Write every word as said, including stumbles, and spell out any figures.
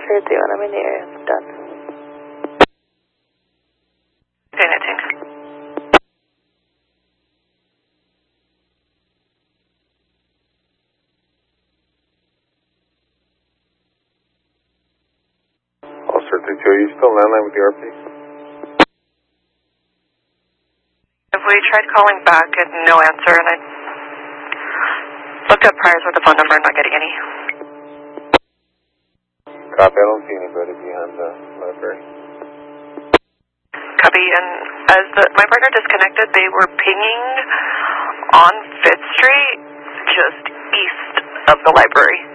three two one, I'm in the area. It's done. Okay, nineteen. Officer three two, are you still landline with the R P? Have we tried calling back and no answer, and I looked up priors with the phone number and not getting any. Copy, I don't see anybody behind the library. Copy, and as the, my partner disconnected, they were pinging on Fifth Street, just east of the library.